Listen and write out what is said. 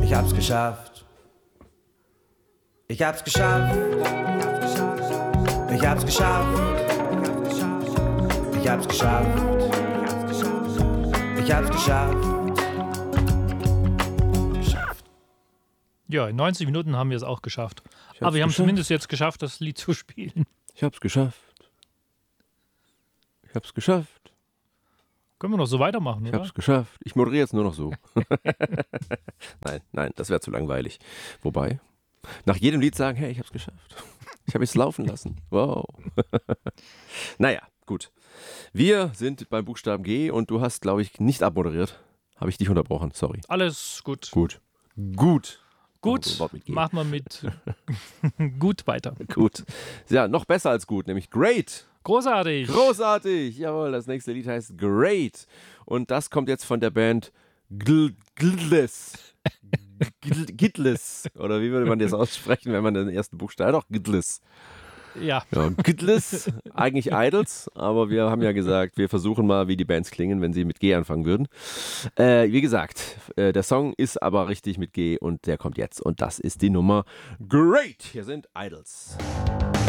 Ich hab's geschafft. Ich hab's geschafft. Ich hab's geschafft. Ich hab's geschafft. Ich hab's geschafft. Ja, in 90 Minuten haben wir es auch geschafft. Aber wir haben zumindest jetzt geschafft, das Lied zu spielen. Ich hab's geschafft. Ich hab's geschafft. Können wir noch so weitermachen, Ich oder? hab's geschafft. Ich moderiere jetzt nur noch so. Nein, das wäre zu langweilig. Wobei, nach jedem Lied sagen, hey, ich hab's geschafft. Ich habe es laufen lassen. Wow. Naja, gut. Wir sind beim Buchstaben G und du hast, glaube ich, nicht abmoderiert. Habe ich dich unterbrochen, sorry. Alles gut. Gut. Gut, machen wir mit gut weiter. Gut. Ja, noch besser als gut, nämlich great. Großartig. Großartig. Jawohl, das nächste Lied heißt Great. Und das kommt jetzt von der Band Gidless. Gidless. Oder wie würde man das aussprechen, wenn man den ersten Buchstaben... Doch, Gidless. Ja. Gidless, eigentlich Idols, aber wir haben ja gesagt, wir versuchen mal, wie die Bands klingen, wenn sie mit G anfangen würden. Wie gesagt, der Song ist aber richtig mit G und der kommt jetzt. Und das ist die Nummer Great. Hier sind Idols.